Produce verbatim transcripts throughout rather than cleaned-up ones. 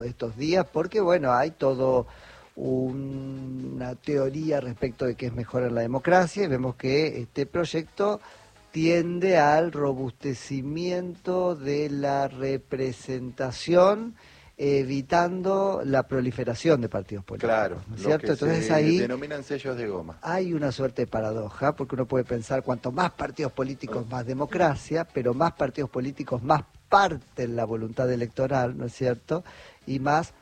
estos días, porque bueno, hay todo una teoría respecto de qué es mejor en la democracia, y vemos que este proyecto tiende al robustecimiento de la representación, evitando la proliferación de partidos políticos. Claro, ¿no es lo cierto? que Entonces se ahí denominan sellos de goma. hay una suerte de paradoja, porque uno puede pensar cuanto más partidos políticos, más democracia, pero más partidos políticos, más parten la voluntad electoral, ¿no es cierto? Y más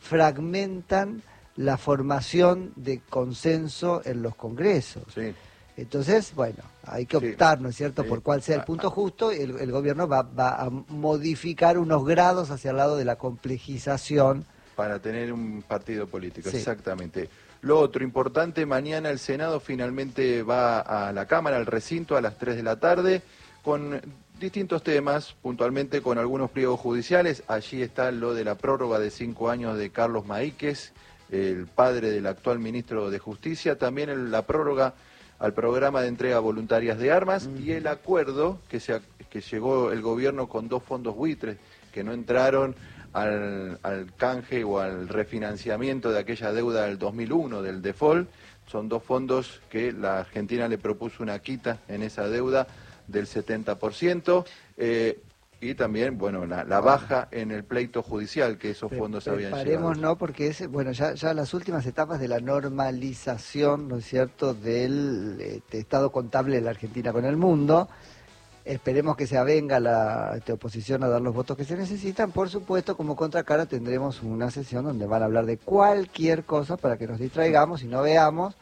fragmentan la formación de consenso en los congresos. Sí. Entonces, bueno, hay que optar, ¿no es cierto?, sí. por cuál sea el punto justo, y el, el gobierno va, va a modificar unos grados hacia el lado de la complejización. Para tener un partido político, sí. Exactamente. Lo otro importante, mañana el Senado finalmente va a la Cámara, al recinto, a las tres de la tarde, con distintos temas, puntualmente con algunos pliegos judiciales. Allí está lo de la prórroga de cinco años de Carlos Maíquez, el padre del actual ministro de Justicia, también el, la prórroga al programa de entrega voluntarias de armas uh-huh. y el acuerdo que, se, que llegó el gobierno con dos fondos buitres que no entraron al, al canje o al refinanciamiento de aquella deuda del dos mil uno, del default. Son dos fondos que la Argentina le propuso una quita en esa deuda del setenta por ciento. Eh, Y también, bueno, la, la baja en el pleito judicial que esos fondos Pre habían llegado. no, porque es, bueno, ya, ya las últimas etapas de la normalización, ¿no es cierto?, del este, estado contable de la Argentina con el mundo. Esperemos que se avenga la este, oposición a dar los votos que se necesitan. Por supuesto, como contracara tendremos una sesión donde van a hablar de cualquier cosa para que nos distraigamos y no veamos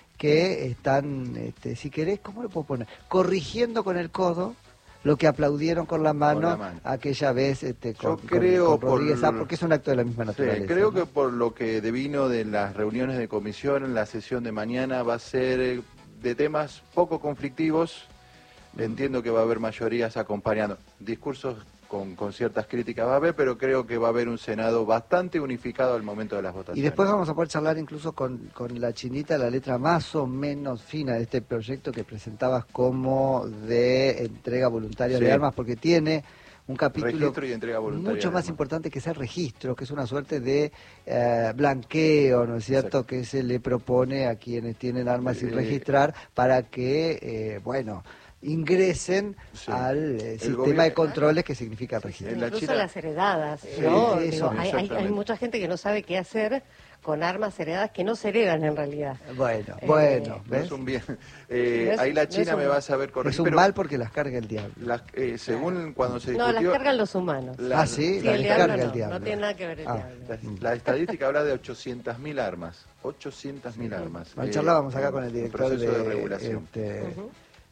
que están, este, si querés, ¿cómo lo puedo poner?, corrigiendo con el codo lo que aplaudieron con la mano, con la mano. aquella vez este, con, Yo creo con, con Rodríguez por, A, porque es un acto de la misma naturaleza. Sí, creo ¿no? que por lo que devino de las reuniones de comisión, en la sesión de mañana va a ser de temas poco conflictivos. Mm. Entiendo que va a haber mayorías acompañando. Discursos con, con ciertas críticas va a haber, pero creo que va a haber un Senado bastante unificado al momento de las votaciones. Y después vamos a poder charlar incluso con, con la chinita, la letra más o menos fina de este proyecto que presentabas como de entrega voluntaria sí. de armas, porque tiene un capítulo y entrega mucho más importante que es el registro, que es una suerte de eh, blanqueo, ¿no es cierto?, Exacto. que se le propone a quienes tienen armas eh, sin registrar para que, eh, bueno... ingresen sí. al eh, sistema gobierno, de controles que significa el registro. Sí, incluso China... las heredadas, ¿no? Sí, Digo, hay, hay, hay mucha gente que no sabe qué hacer con armas heredadas que no se heredan en realidad. Bueno, eh, bueno, ¿ves? No es un bien. Eh, no es, ahí la China no me un... va a saber corregir. Es un pero mal porque las carga el diablo. Las, eh, según claro. cuando se discutió... No, las cargan los humanos. La, ah, sí, sí las el carga no, el diablo. No tiene nada que ver el ah, diablo. La, la estadística habla de ochocientas mil armas. ochocientas mil sí. armas. Eh, charlábamos acá con el director proceso de, de regulación. Este, uh-huh.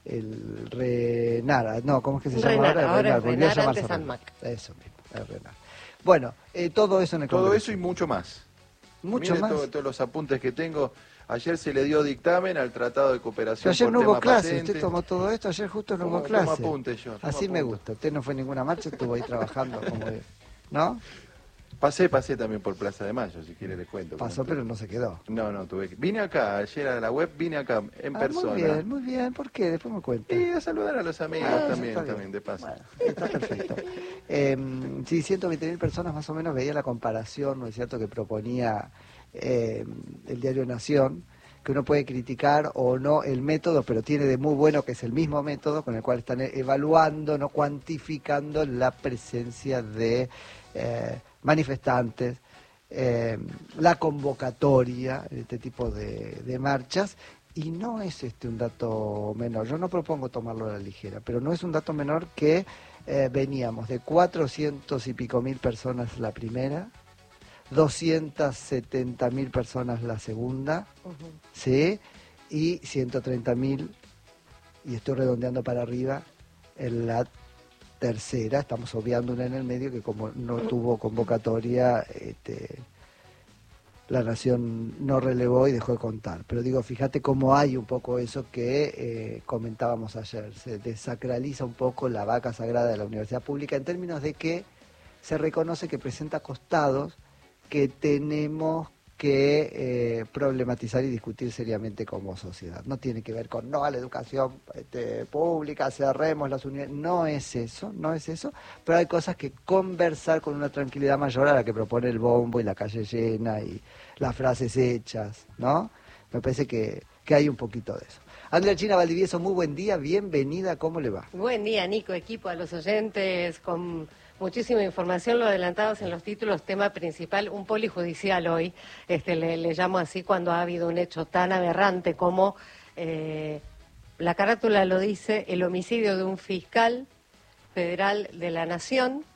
el Renara, no, ¿cómo es que se llama Renara, ahora? ahora Renara, es Renara ante San Mac. Eso mismo, el Renara. Bueno, eh, todo eso en el Todo Congreso. eso y mucho más. Mucho Mire más. Todo, todos los apuntes que tengo. Ayer se le dio dictamen al Tratado de Cooperación. Pero ayer por no hubo tema clase, patente. usted tomó todo esto, ayer justo no tomo, hubo clase. Tomo apuntes yo. Tomo Así apuntes. me gusta, usted no fue a ninguna marcha, estuvo ahí trabajando como de... ¿No? Pasé, pasé también por Plaza de Mayo, si quiere le cuento. Pasó, pero no se quedó. No, no, tuve que... Vine acá, ayer a la web, vine acá, en ah, persona. Muy bien, muy bien, ¿por qué? Después me cuenta. Y a saludar a los amigos ah, también, también, de paso. Bueno, está perfecto. eh, sí, ciento veinte mil personas más o menos veía la comparación, ¿no es cierto?, que proponía eh, el diario Nación, que uno puede criticar o no el método, pero tiene de muy bueno que es el mismo método con el cual están evaluando, no cuantificando la presencia de eh, manifestantes, eh, la convocatoria de este tipo de, de marchas, y no es este un dato menor. Yo no propongo tomarlo a la ligera, pero no es un dato menor que eh, veníamos de cuatrocientos y pico mil personas la primera, doscientas setenta mil personas la segunda, uh-huh. ¿sí? Y ciento treinta mil, y estoy redondeando para arriba, en la tercera. Estamos obviando una en el medio que como no tuvo convocatoria, este, la Nación no relevó y dejó de contar. Pero digo, fíjate cómo hay un poco eso que eh, comentábamos ayer, se desacraliza un poco la vaca sagrada de la universidad pública en términos de que se reconoce que presenta costados que tenemos que eh, problematizar y discutir seriamente como sociedad. No tiene que ver con no a la educación este, pública, cerremos las universidades, no es eso, no es eso, pero hay cosas que conversar con una tranquilidad mayor a la que propone el bombo y la calle llena y las frases hechas, ¿no? Me parece que, que hay un poquito de eso. Andrea China Valdivieso, muy buen día, bienvenida, ¿cómo le va? Buen día, Nico, equipo, a los oyentes, con muchísima información, lo adelantados en los títulos, tema principal, un polijudicial hoy, este, le, le llamo así cuando ha habido un hecho tan aberrante como, eh, la carátula lo dice, el homicidio de un fiscal federal de la Nación,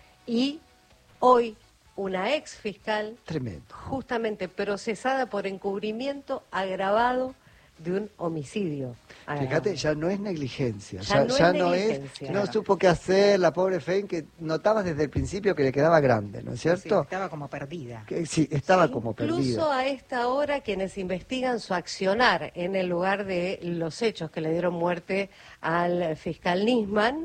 y hoy una ex fiscal, tremendo, justamente procesada por encubrimiento agravado de un homicidio. Fíjate, ya no es negligencia, ya, ya no, ya es, no, negligencia. es, no supo qué hacer, la pobre Fein, que notabas desde el principio que le quedaba grande, ¿no es cierto? Sí, estaba como perdida. Que, sí, estaba sí, como perdida. Incluso a esta hora quienes investigan su accionar en el lugar de los hechos que le dieron muerte al fiscal Nisman,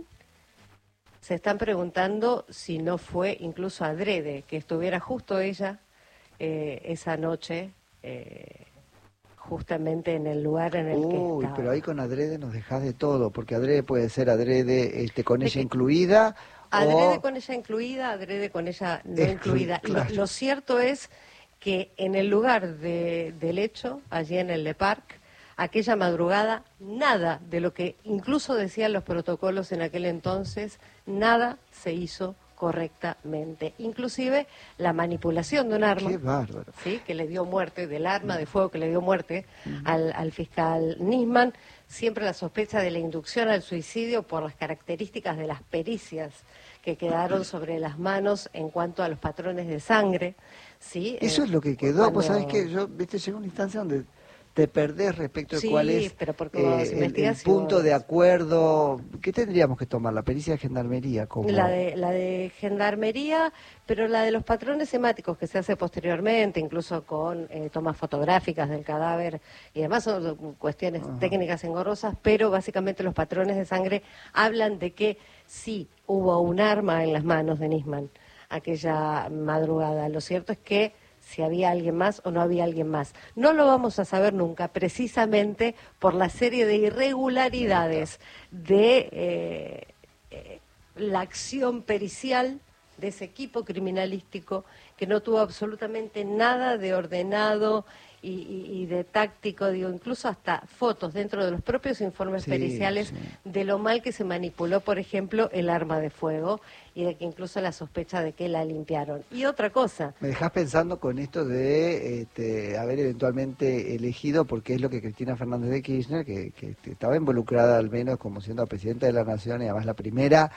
se están preguntando si no fue incluso adrede que estuviera justo ella eh, esa noche eh, justamente en el lugar en el Uy, que estaba. Pero ahí con adrede nos dejás de todo, porque adrede puede ser adrede este, con de ella que, incluida. Adrede o... con ella incluida, adrede con ella no es, incluida. Claro. Lo, lo cierto es que en el lugar de, del hecho, allí en el Le Parc, aquella madrugada, nada de lo que incluso decían los protocolos en aquel entonces, nada se hizo correctamente, inclusive la manipulación de un arma. Qué bárbaro. ¿Sí? Que le dio muerte, del arma de fuego que le dio muerte uh-huh. al, al fiscal Nisman, siempre la sospecha de la inducción al suicidio por las características de las pericias que quedaron sobre las manos en cuanto a los patrones de sangre. ¿Sí? Eso eh, es lo que quedó, cuando... pues sabés que yo, viste, llegó una instancia donde te perdés respecto de sí, cuál es pero porque eh, el, el punto de acuerdo. ¿Qué tendríamos que tomar? ¿La pericia de gendarmería? Como... La de la de gendarmería, pero la de los patrones hemáticos que se hace posteriormente, incluso con eh, tomas fotográficas del cadáver y demás, son cuestiones Ajá. técnicas engorrosas, pero básicamente los patrones de sangre hablan de que sí hubo un arma en las manos de Nisman aquella madrugada. Lo cierto es que si había alguien más o no había alguien más. No lo vamos a saber nunca, precisamente por la serie de irregularidades de eh, eh, la acción pericial de ese equipo criminalístico que no tuvo absolutamente nada de ordenado y, y, y de táctico, digo, incluso hasta fotos dentro de los propios informes sí, periciales sí. de lo mal que se manipuló, por ejemplo, el arma de fuego y de que incluso la sospecha de que la limpiaron. Y otra cosa. Me dejás pensando con esto de este, haber eventualmente elegido, porque es lo que Cristina Fernández de Kirchner, que, que estaba involucrada al menos como siendo presidenta de la Nación y además la primera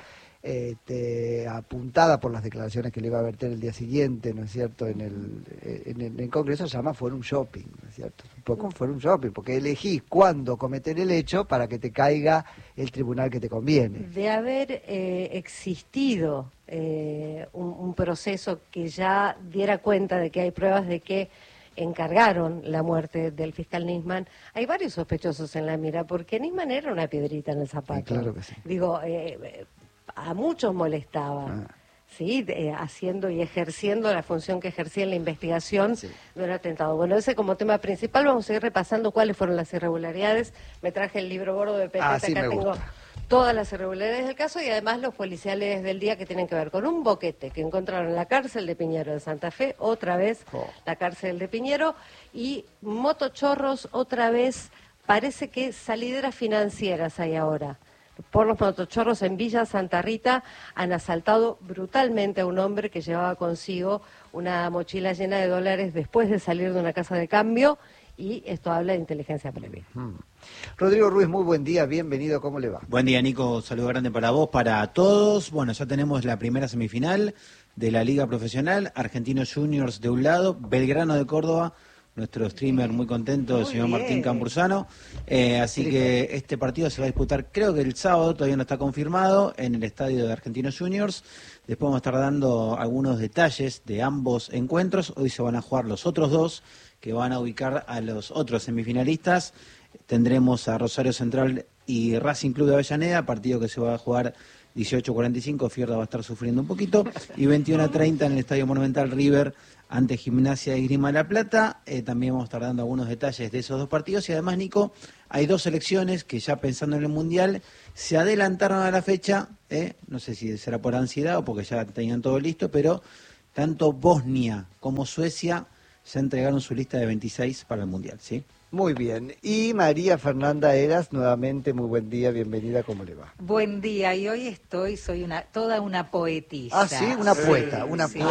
Este, apuntada por las declaraciones que le iba a verter el día siguiente, ¿no es cierto?, en el, en el en Congreso, se llama Forum Shopping, ¿no es cierto? Un poco Forum Shopping, porque elegís cuándo cometer el hecho para que te caiga el tribunal que te conviene. De haber eh, existido eh, un, un proceso que ya diera cuenta de que hay pruebas de que encargaron la muerte del fiscal Nisman, hay varios sospechosos en la mira, porque Nisman era una piedrita en el zapato. Sí, claro que sí. Digo, eh, a muchos molestaba, ah. ¿sí? Eh, haciendo y ejerciendo la función que ejercía en la investigación sí. de un atentado. Bueno, ese como tema principal, vamos a ir repasando cuáles fueron las irregularidades. Me traje el libro gordo de Petete, ah, sí, acá tengo gusta. todas las irregularidades del caso y además los policiales del día que tienen que ver con un boquete que encontraron en la cárcel de Piñero de Santa Fe, otra vez oh. la cárcel de Piñero, y motochorros, otra vez, parece que salideras financieras hay ahora. Por los motochorros en Villa Santa Rita han asaltado brutalmente a un hombre que llevaba consigo una mochila llena de dólares después de salir de una casa de cambio, y esto habla de inteligencia previa. Mm. Rodrigo Ruiz, muy buen día, bienvenido, ¿cómo le va? Buen día, Nico, saludo grande para vos, para todos. Bueno, ya tenemos la primera semifinal de la Liga Profesional, Argentinos Juniors de un lado, Belgrano de Córdoba, nuestro streamer muy contento, el señor bien. Martín Cambursano. Eh, así sí, que claro. Este partido se va a disputar, creo que el sábado, todavía no está confirmado, en el estadio de Argentinos Juniors. Después vamos a estar dando algunos detalles de ambos encuentros. Hoy se van a jugar los otros dos, que van a ubicar a los otros semifinalistas. Tendremos a Rosario Central y Racing Club de Avellaneda, partido que se va a jugar dieciocho cuarenta y cinco, Fierda va a estar sufriendo un poquito, y veintiuno treinta en el Estadio Monumental River ante Gimnasia y Esgrima La Plata. Eh, también vamos a estar dando algunos detalles de esos dos partidos, y además, Nico, hay dos selecciones que ya pensando en el Mundial se adelantaron a la fecha, eh, no sé si será por ansiedad o porque ya tenían todo listo, pero tanto Bosnia como Suecia ya entregaron su lista de veintiséis para el Mundial, ¿sí? Muy bien. Y María Fernanda Heras, nuevamente, muy buen día, bienvenida, ¿cómo le va? Buen día, y hoy estoy, soy una toda una poetisa. Ah, sí, una poeta, una sí. poeta.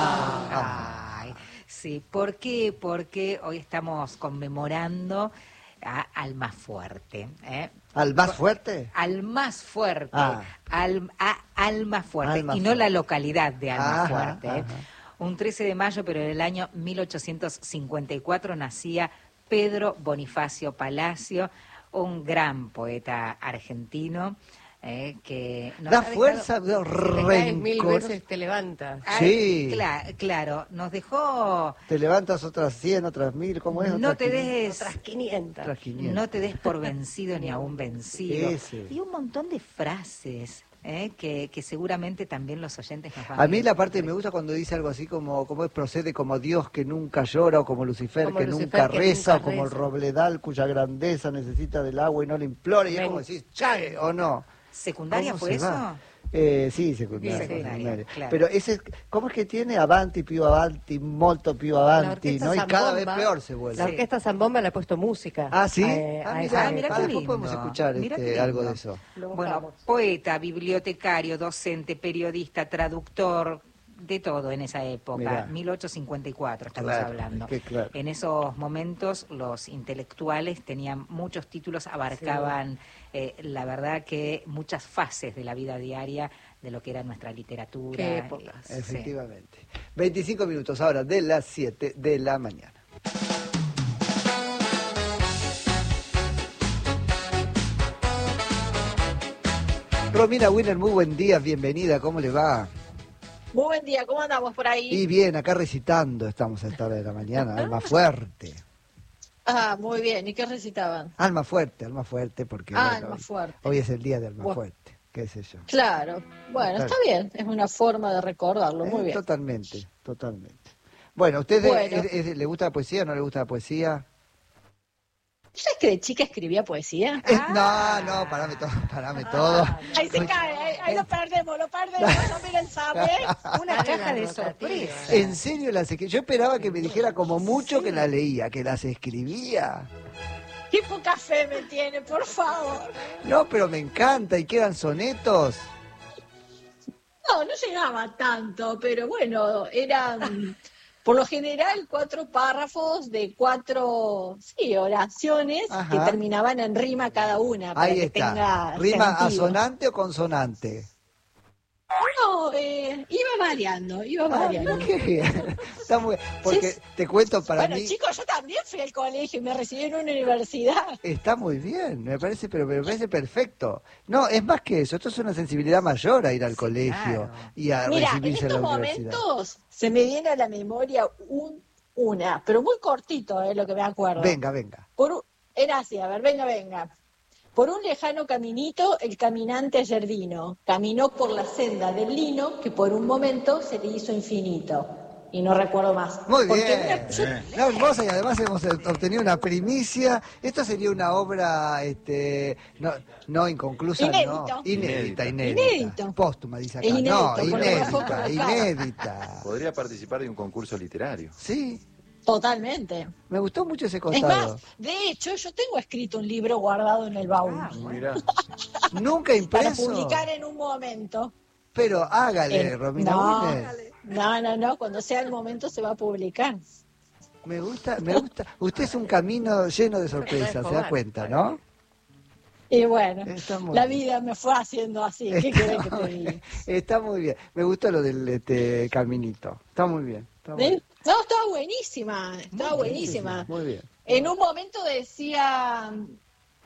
Ah, ay, sí, ¿por qué? Porque hoy estamos conmemorando a, al más fuerte. ¿eh? ¿Al más fuerte? Al más fuerte, Ah. al, a, al más fuerte, Alma y no fuerte. la localidad de Alma Ajá, Fuerte. ¿eh? ajá. Un trece de mayo, pero en el año mil ochocientos cincuenta y cuatro, nacía Pedro Bonifacio Palacio, un gran poeta argentino eh, que nos Da ha dejado- fuerza, de Te caes mil rencor. veces, te levantas. Ay, Sí. cla- claro, nos dejó. Te levantas otras cien, otras mil, ¿cómo es? No Otras te quinientas. des, Otras quinientas. Otras quinientas. no te des por vencido ni aún vencido. Ese. Y un montón de frases eh, que, que seguramente también los oyentes nos van A mí la parte me gusta cuando dice algo así como, como es procede como Dios que nunca llora, o como Lucifer Como que Lucifer nunca que reza, nunca o como el reza. robledal cuya grandeza necesita del agua y no le implora, y es Ven. como decís, ¡chae! ¿O no? ¿Secundaria ¿Cómo fue se eso? va? Eh, sí, secundaria. Sí, secundaria, secundaria. claro. Pero ese, ¿cómo es que tiene? Avanti, più avanti, molto più La avanti, orquesta ¿no? Y cada vez Zambomba- peor se vuelve. La orquesta Zambomba le ha puesto música. Ah, ¿sí? eh, ah, a mira, esa ah, mira época. qué después podemos lindo. escuchar Mira este, qué algo de lindo. eso. Lo Bueno, buscamos. poeta, bibliotecario, docente, periodista, traductor, de todo en esa época, Mirá. mil ochocientos cincuenta y cuatro estamos Claro, hablando. es que claro. En esos momentos los intelectuales tenían muchos títulos, abarcaban eh, la verdad que muchas fases de la vida diaria de lo que era nuestra literatura. Qué épocas. eh, sí. Efectivamente. veinticinco minutos ahora de las siete de la mañana. Romina Winner, muy buen día, bienvenida, ¿cómo le va? Muy buen día, ¿cómo andamos por ahí? Y bien, acá recitando estamos a esta hora de la mañana, alma fuerte. Ah, muy bien, ¿y qué recitaban? Alma fuerte, alma fuerte, porque Ah, bueno, alma hoy- fuerte. hoy es el día de alma Bueno. fuerte, qué sé yo. Claro, bueno, Claro. está bien, es una forma de recordarlo, muy Eh, bien. Totalmente, totalmente. Bueno, ¿usted Bueno. es- es- le gusta la poesía o no le gusta la poesía? ¿Sabes que de chica escribía poesía? Eh, no, no, parame todo, parame todo. Ahí se cae, ahí, ahí lo perdemos, lo perdemos, no miren, ¿sabe? Una Dale caja la de rotativa. sorpresa. ¿En serio las escribía? Yo esperaba que me dijera como mucho que las leía, que las escribía. Qué poca fe me tiene, por favor. No, pero me encanta, y quedan sonetos. No, no llegaba tanto, pero bueno, eran por lo general cuatro párrafos de cuatro, sí, oraciones Ajá. que terminaban en rima cada una, para Ahí que está. tenga ¿Rima sentido. asonante o consonante? No, eh, iba variando, iba Ah, variando. qué bien. Está muy porque Sí. te cuento para Bueno, mí chicos, yo también fui al colegio y me recibí en una universidad. está muy bien, me parece pero me parece perfecto. No, es más que eso, esto es una sensibilidad mayor a ir al Sí, colegio claro. y a Mira, en recibirse en estos la universidad. momentos se me viene a la memoria un, una, pero muy cortito es lo que me acuerdo. Venga, venga. Por un- era así, a ver, venga, venga. Por un lejano caminito, el caminante ayer vino. Caminó por la senda del lino, que por un momento se le hizo infinito. Y no recuerdo más. Muy Porque bien. una- yo- No, hermosa, y además hemos obtenido una primicia. Esto sería una obra este no, no inconclusa, Inédito. no. Inédita, inédita. Inédito. Póstuma, dice acá. Inédito, no, porque inédita, no fue publicado. inédita. Podría participar de un concurso literario. Sí, Totalmente. me gustó mucho ese Es costado. más, de hecho, yo tengo escrito un libro guardado en el baúl. Ah, Mirá, Nunca para impreso. publicar en un momento. Pero hágale, Eh, Romina no, Winner. no, no, no, cuando sea el momento se va a publicar. Me gusta, me gusta. Usted es un camino lleno de sorpresas, se da cuenta, ¿no? Y bueno, Está muy la bien. vida me fue haciendo así. ¿Qué Está querés que te muy diga? bien, está muy bien. Me gustó lo del este, caminito. Está muy bien. Está muy ¿Eh? bien. No, estaba buenísima, estaba buenísima. Muy bien. En un momento decía,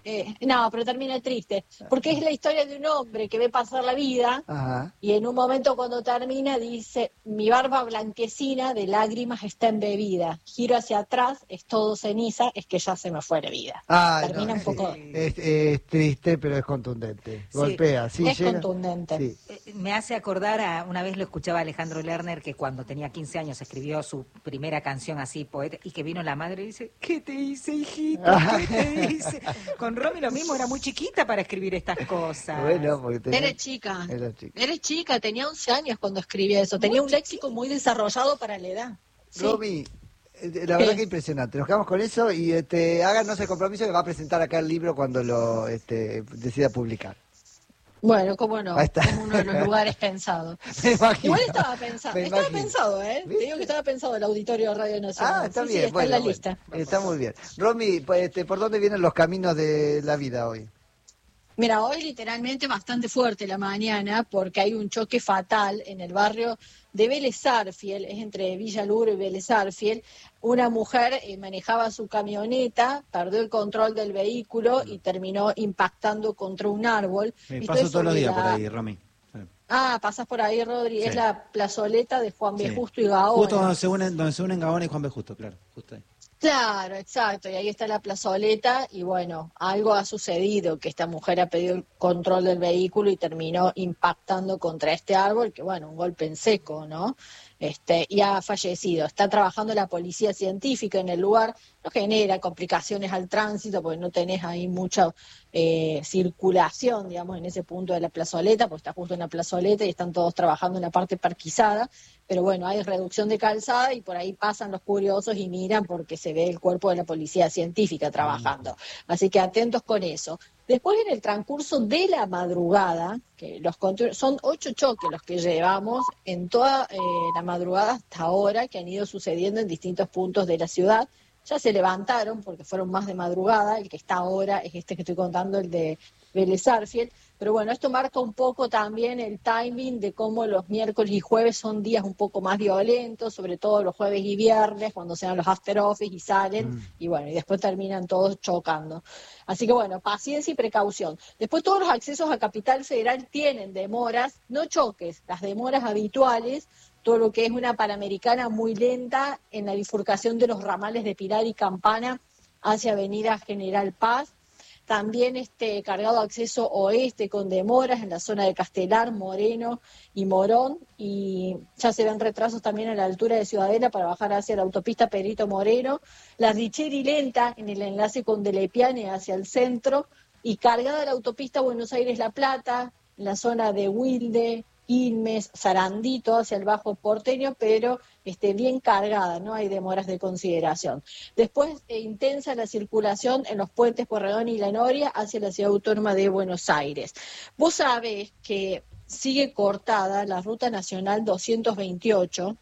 Eh, no, pero termina triste, porque es la historia de un hombre que ve pasar la vida. Ajá. Y en un momento cuando termina dice, mi barba blanquecina de lágrimas está embebida, giro hacia atrás, es todo ceniza, es que ya se me fue la vida. Ay, Termina no, un sí. poco... Es, es triste, pero es contundente. Sí. Golpea, sí, es llega. contundente. Sí. Eh, Me hace acordar a, una vez lo escuchaba Alejandro Lerner, que cuando tenía quince años escribió su primera canción así, poeta, y que vino la madre y dice, ¿qué te hice, hijito? ¿Qué te hice? Con Romy lo mismo, era muy chiquita para escribir estas cosas. Bueno, porque tenía- Eres chica, Era chica. eres chica, tenía once años cuando escribía eso, tenía un léxico muy desarrollado para la edad. Sí. Romy, eh, la verdad ¿Qué? que impresionante. Nos quedamos con eso y este, háganos el compromiso que va a presentar acá el libro cuando lo este, decida publicar. Bueno, cómo no, Ahí está. como uno de los lugares pensados. Me imagino. Igual estaba pensado, Me estaba imagino. pensado, ¿eh? Te ¿Viste? digo que estaba pensado el auditorio de Radio Nacional. Ah, está Sí, bien, sí, está bueno, en la bueno. lista. Está muy bien. Romy, pues, este, ¿por dónde vienen los caminos de la vida hoy? Mira, hoy literalmente bastante fuerte la mañana porque hay un choque fatal en el barrio de Vélez Sarsfield, es entre Villa Luro y Vélez Sarsfield. Una mujer eh, manejaba su camioneta, perdió el control del vehículo y terminó impactando contra un árbol. Me Esto paso es todos los sobre días por la- ahí, Romy. Sí. Ah, pasas por ahí, Rodri, Sí. es la plazoleta de Juan B. Sí. Justo y Gaona. Justo donde se unen, donde se unen Gaona y Juan B. Justo, claro, justo ahí. Claro, exacto, y ahí está la plazoleta y bueno, algo ha sucedido, que esta mujer ha pedido el control del vehículo y terminó impactando contra este árbol, que bueno, un golpe en seco, ¿no? Este, y ha fallecido. Está trabajando la policía científica en el lugar, no genera complicaciones al tránsito porque no tenés ahí mucha eh, circulación, digamos, en ese punto de la plazoleta, porque está justo en la plazoleta y están todos trabajando en la parte parquizada, pero bueno, hay reducción de calzada y por ahí pasan los curiosos y miran porque se ve el cuerpo de la policía científica trabajando. Así que atentos con eso. Después, en el transcurso de la madrugada, que los conteo- son ocho choques los que llevamos en toda eh, la madrugada hasta ahora, que han ido sucediendo en distintos puntos de la ciudad. Ya se levantaron porque fueron más de madrugada, el que está ahora es este que estoy contando, el de Vélez Sarsfield. Pero bueno, esto marca un poco también el timing de cómo los miércoles y jueves son días un poco más violentos, sobre todo los jueves y viernes, cuando se dan los after office y salen, mm. y bueno, y después terminan todos chocando. Así que bueno, paciencia y precaución. Después todos los accesos a Capital Federal tienen demoras, no choques, las demoras habituales, todo lo que es una Panamericana muy lenta en la bifurcación de los ramales de Pilar y Campana hacia Avenida General Paz. También este cargado acceso oeste con demoras en la zona de Castelar, Moreno y Morón, y ya se ven retrasos también a la altura de Ciudadela para bajar hacia la autopista Perito Moreno, la Richeri lenta en el enlace con Delepiane hacia el centro, y cargada la autopista Buenos Aires-La Plata, en la zona de Wilde, Quilmes, Sarandito hacia el Bajo Porteño, pero este, bien cargada, no hay demoras de consideración. Después, eh, intensa la circulación en los puentes Pueyrredón y La Noria hacia la Ciudad Autónoma de Buenos Aires. Vos sabés que sigue cortada la Ruta Nacional doscientos veintiocho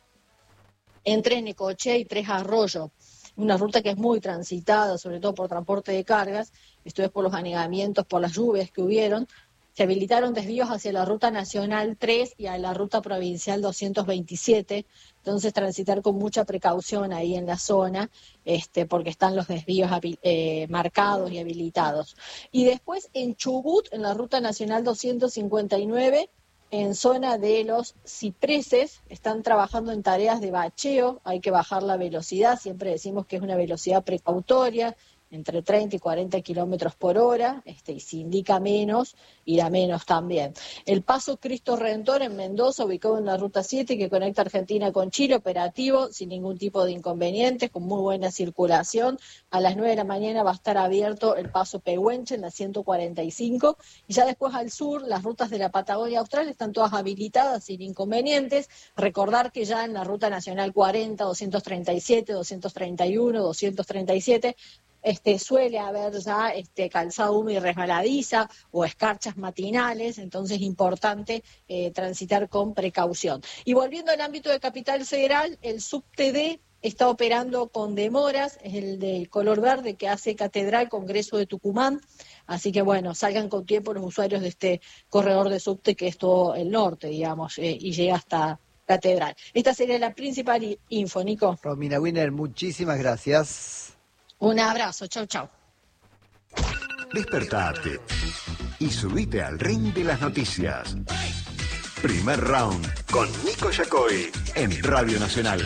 entre Necochea y Tres Arroyos, una ruta que es muy transitada, sobre todo por transporte de cargas, esto es por los anegamientos, por las lluvias que hubieron. Se habilitaron desvíos hacia la Ruta Nacional tres y a la Ruta Provincial doscientos veintisiete, entonces transitar con mucha precaución ahí en la zona, este, porque están los desvíos eh, marcados y habilitados. Y después en Chubut, en la Ruta Nacional doscientos cincuenta y nueve, en zona de los cipreses, están trabajando en tareas de bacheo, hay que bajar la velocidad, siempre decimos que es una velocidad precautoria, entre treinta y cuarenta kilómetros por hora, este, y si indica menos, irá menos también. El paso Cristo Redentor en Mendoza, ubicado en la Ruta siete, que conecta Argentina con Chile, operativo, sin ningún tipo de inconvenientes, con muy buena circulación. A las nueve de la mañana va a estar abierto el paso Pehuenche en la ciento cuarenta y cinco, y ya después al sur, las rutas de la Patagonia Austral están todas habilitadas, sin inconvenientes. Recordar que ya en la Ruta Nacional cuarenta, doscientos treinta y siete, doscientos treinta y uno, doscientos treinta y siete, Este, suele haber ya este, calzado húmedo y resbaladiza o escarchas matinales, entonces es importante eh, transitar con precaución. Y volviendo al ámbito de Capital Federal, el subte D está operando con demoras, es el de color verde que hace Catedral Congreso de Tucumán, así que bueno, salgan con tiempo los usuarios de este corredor de subte que es todo el norte, digamos, eh, y llega hasta Catedral. Esta sería la principal info, Nico. Romina Winner, muchísimas gracias. Un abrazo, chau, chau. Despertate y subite al ring de las noticias. Primer round con Nico Yacoy en Radio Nacional.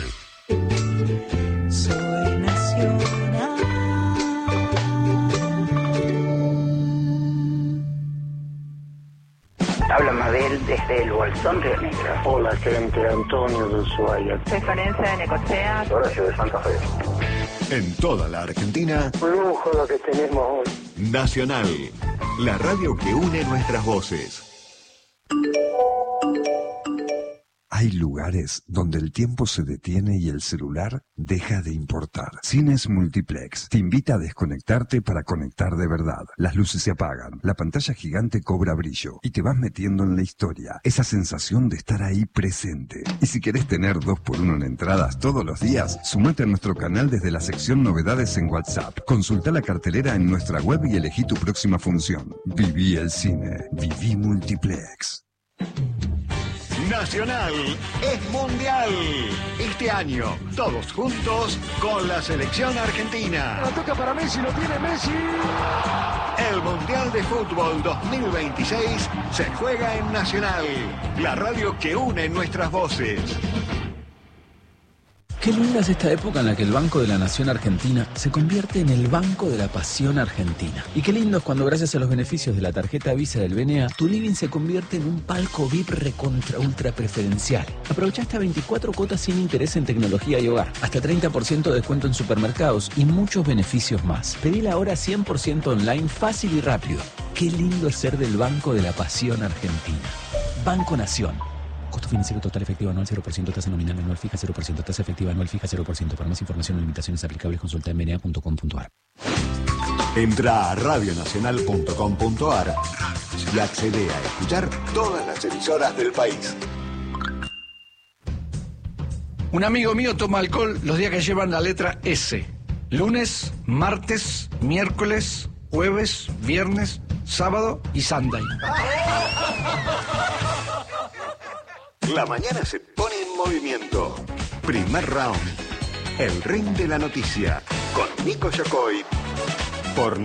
Soy nacional. Habla Mabel desde el Bolsón Río Negro. Hola, gente, Antonio de Ushuaia. Soy Florencia de Necochea. Horacio de Santa Fe. En toda la Argentina, lujo lo que tenemos hoy. Nacional, la radio que une nuestras voces. Hay lugares donde el tiempo se detiene y el celular deja de importar. Cines Multiplex te invita a desconectarte para conectar de verdad. Las luces se apagan, la pantalla gigante cobra brillo y te vas metiendo en la historia. Esa sensación de estar ahí presente. Y si querés tener dos por uno en entradas todos los días, sumate a nuestro canal desde la sección Novedades en WhatsApp. Consulta la cartelera en nuestra web y elegí tu próxima función. Viví el cine. Viví Multiplex. Nacional es mundial. Este año, todos juntos con la selección argentina. La toca para Messi, lo tiene Messi. El Mundial de Fútbol dos mil veintiséis se juega en Nacional, la radio que une nuestras voces. Qué linda es esta época en la que el Banco de la Nación Argentina se convierte en el Banco de la Pasión Argentina. Y qué lindo es cuando gracias a los beneficios de la tarjeta Visa del B N A, tu living se convierte en un palco V I P recontra ultra preferencial. Aprovecha hasta veinticuatro cuotas sin interés en tecnología y hogar, hasta treinta por ciento de descuento en supermercados y muchos beneficios más. Pedila ahora cien por ciento online, fácil y rápido. Qué lindo es ser del Banco de la Pasión Argentina. Banco Nación. Costo financiero total efectivo anual cero por ciento, tasa nominal anual fija cero por ciento, tasa efectiva anual fija cero por ciento. Para más información o limitaciones aplicables consulta en b n a punto com punto a r. Entra a radio nacional punto com punto a r y accede a escuchar todas las emisoras del país. Un amigo mío toma alcohol los días que llevan la letra S. Lunes, martes, miércoles, jueves, viernes, sábado y Sunday. La mañana se pone en movimiento. Primer round. El ring de la noticia. Con Nico Yacoy. Por